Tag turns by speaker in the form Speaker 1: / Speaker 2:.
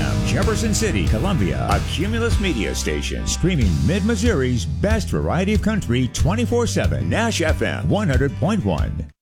Speaker 1: FM, Jefferson City, Columbia, a Cumulus media station, streaming Mid-Missouri's best variety of country 24/7. Nash FM 100.1.